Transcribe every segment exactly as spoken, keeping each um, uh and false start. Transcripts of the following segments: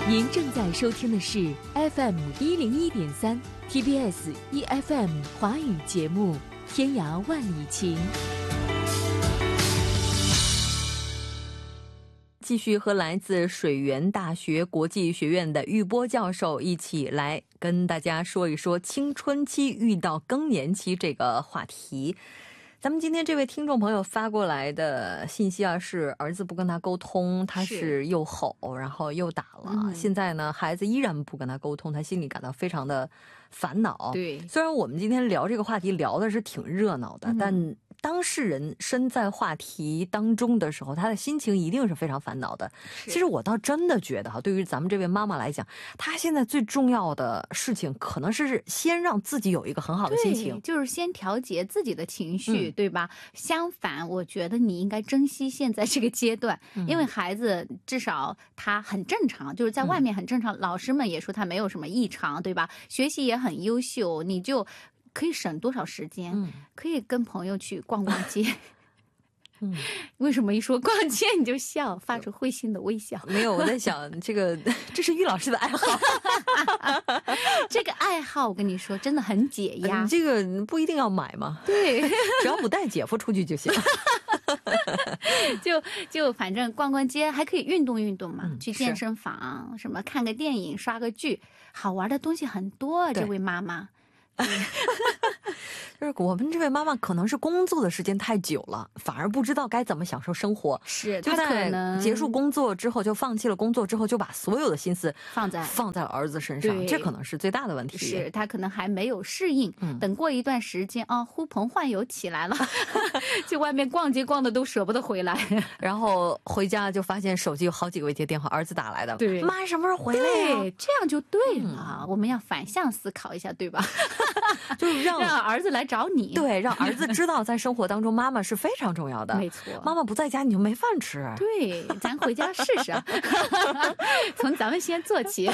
您正在收听的是 F M 一零一点三 T B S E F M 华语节目《天涯万里情》。继续和来自水源大学国际学院的玉波教授一起来跟大家说一说青春期遇到更年期这个话题。咱们今天这位听众朋友发过来的信息啊，是儿子不跟他沟通，他是又吼然后又打了、嗯、现在呢孩子依然不跟他沟通，他心里感到非常的烦恼。对，虽然我们今天聊这个话题聊的是挺热闹的、嗯、但当事人身在话题当中的时候，他的心情一定是非常烦恼的。其实我倒真的觉得哈，对于咱们这位妈妈来讲，她现在最重要的事情可能是先让自己有一个很好的心情， 就是先调节自己的情绪、嗯、对吧？相反我觉得你应该珍惜现在这个阶段、嗯、因为孩子至少他很正常，就是在外面很正常、嗯、老师们也说他没有什么异常，对吧？学习也很优秀，你就可以省多少时间、嗯、可以跟朋友去逛逛街嗯，为什么一说逛街你就笑，发出会心的微笑？ 没有，我在想这个这是玉老师的爱好这个爱好我跟你说真的很解压、 嗯、这个不一定要买嘛， 对， 只要不带姐夫出去就行就就反正逛逛街还可以运动运动嘛、嗯、去健身房什么看个电影刷个剧，好玩的东西很多。这位妈妈就是我们这位妈妈可能是工作的时间太久了，反而不知道该怎么享受生活， 是就在结束工作之后就放弃了工作之后，就把所有的心思放在放在了儿子身上，这可能是最大的问题。 是他可能还没有适应、嗯、等过一段时间啊，呼朋唤友起来了去外面逛街逛的都舍不得回来然后回家就发现手机有好几个未接电话，儿子打来的，对，妈什么时候回来呀？ 对，这样就对了、嗯、我们要反向思考一下，对吧？ 就是让让儿子来找你， 对，让儿子知道在生活当中妈妈是非常重要的。没错，妈妈不在家你就没饭吃。 对，咱回家试试从咱们先做起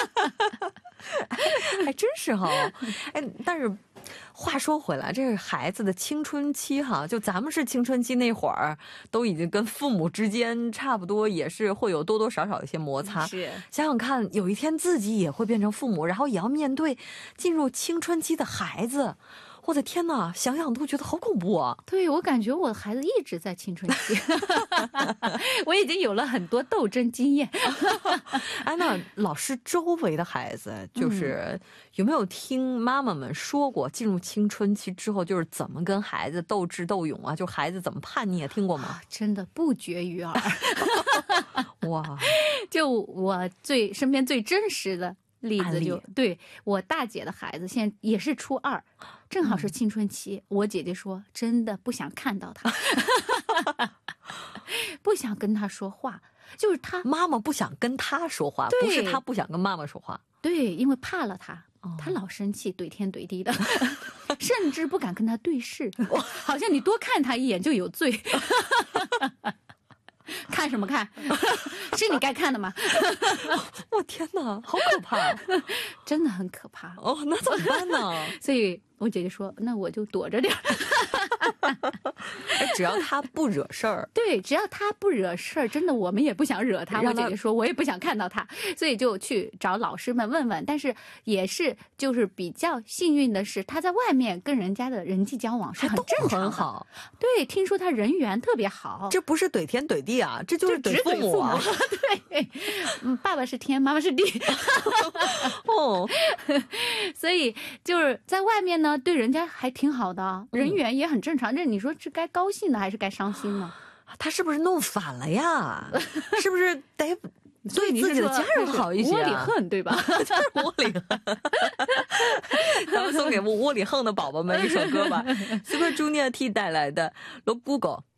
还真是哈。哎，但是话说回来，这是孩子的青春期哈，就咱们是青春期那会儿都已经跟父母之间差不多也是会有多多少少的一些摩擦。是，想想看有一天自己也会变成父母，然后也要面对进入青春期的孩子，我的天哪，想想都觉得好恐怖啊。 对，我感觉我的孩子一直在青春期我已经有了很多斗争经验哎，那老师周围的孩子就是、嗯、有没有听妈妈们说过进入青春期之后就是怎么跟孩子斗智斗勇啊，就孩子怎么叛逆啊，听过吗？啊、 真的不绝于耳哇， 就我最身边最真实的例子就对，我大姐的孩子现在也是初二，正好是青春期、嗯、我姐姐说真的不想看到他不想跟他说话，就是他妈妈不想跟他说话，不是他不想跟妈妈说话。 对，因为怕了他、哦、他老生气怼天怼地的甚至不敢跟他对视好像你多看他一眼就有罪看什么看是你该看的吗我天哪，好可怕真的很可怕哦，那怎么办呢所以我姐姐说那我就躲着点只要他不惹事儿对，只要他不惹事儿，真的我们也不想惹他，我姐姐说我也不想看到他，所以就去找老师们问问，但是也是就是比较幸运的是他在外面跟人家的人际交往是很正常的，很好。对，听说他人缘特别好。 这不是怼天怼地啊，这就是怼父母啊。 对，嗯，爸爸是天，妈妈是地哦，所以就是在外面呢对人家还挺好的，人缘也很正常，这你说是该高兴的还是该伤心呢？ 他是不是弄反了呀？是不是得对自己的家人好一些、啊？ 窝里横对吧？ 就是窝里横。咱们送给窝里横的宝宝们一首歌吧 ，Super Junior T 带来的《Look Google》。